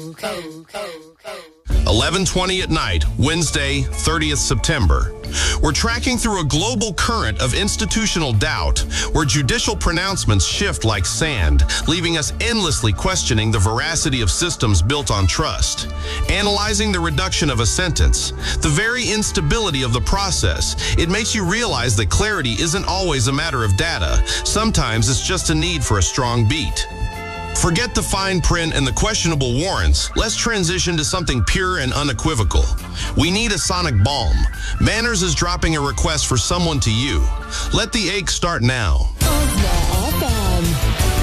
11:20 at night, Wednesday, 30th September. We're tracking through a global current of institutional doubt where judicial pronouncements shift like sand, leaving us endlessly questioning the veracity of systems built on trust. Analyzing the reduction of a sentence, the very instability of the process, it makes you realize that clarity isn't always a matter of data. Sometimes it's just a need for a strong beat. Forget the fine print and the questionable warrants. Let's transition to something pure and unequivocal. We need a sonic balm. Manners is dropping a request for someone to you. Let the ache start now.